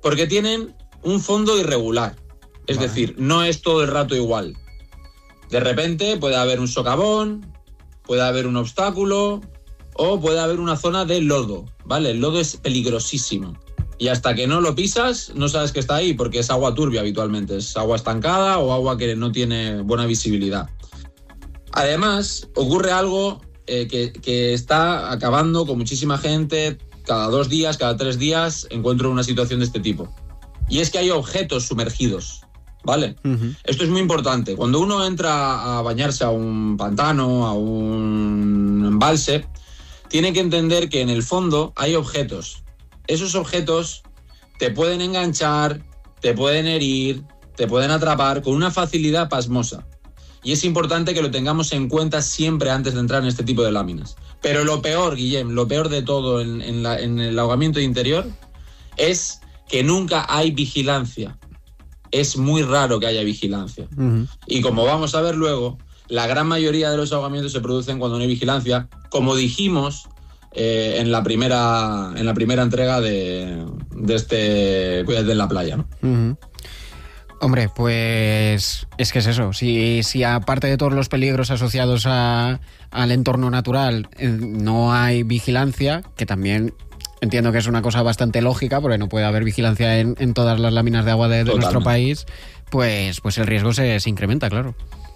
Porque tienen un fondo irregular. Es decir, no es todo el rato igual. De repente puede haber un socavón, puede haber un obstáculo o puede haber una zona de lodo, ¿vale? El lodo es peligrosísimo. Y hasta que no lo pisas, no sabes que está ahí, porque es agua turbia habitualmente. Es agua estancada o agua que no tiene buena visibilidad. Además, ocurre algo que está acabando con muchísima gente. Cada 2 días, cada 3 días encuentro una situación de este tipo. Y es que hay objetos sumergidos, ¿vale? Uh-huh. Esto es muy importante. Cuando uno entra a bañarse a un pantano, a un embalse, tiene que entender que en el fondo hay objetos. Esos objetos te pueden enganchar, te pueden herir, te pueden atrapar con una facilidad pasmosa. Y es importante que lo tengamos en cuenta siempre antes de entrar en este tipo de láminas. Pero lo peor, Guillem, lo peor de todo en el ahogamiento interior es que nunca hay vigilancia. Es muy raro que haya vigilancia. Uh-huh. Y como vamos a ver luego, la gran mayoría de los ahogamientos se producen cuando no hay vigilancia, como dijimos en la primera entrega de este Cuídate en la playa, ¿no? Uh-huh. Hombre, pues es que es eso. Si aparte de todos los peligros asociados al entorno natural no hay vigilancia, que también entiendo que es una cosa bastante lógica, porque no puede haber vigilancia en todas las láminas de agua de nuestro país, pues el riesgo se incrementa, claro.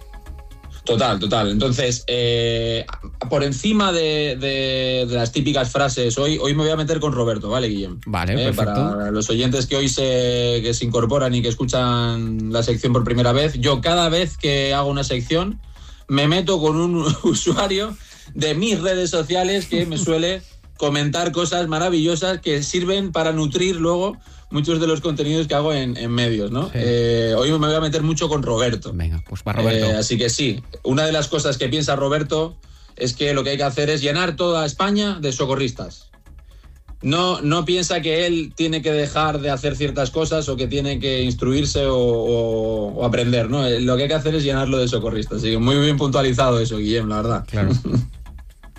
Total. Entonces, por encima de las típicas frases, hoy me voy a meter con Roberto, ¿vale, Guillem? Vale, perfecto. Para los oyentes que hoy que se incorporan y que escuchan la sección por primera vez, yo cada vez que hago una sección me meto con un usuario de mis redes sociales que me suele comentar cosas maravillosas que sirven para nutrir luego muchos de los contenidos que hago en medios, ¿no? Sí. Hoy me voy a meter mucho con Roberto. Venga, pues para Roberto. Así que sí, una de las cosas que piensa Roberto es que lo que hay que hacer es llenar toda España de socorristas. No piensa que él tiene que dejar de hacer ciertas cosas o que tiene que instruirse o aprender, ¿no? Lo que hay que hacer es llenarlo de socorristas. Así que muy bien puntualizado eso, Guillem, la verdad. Claro.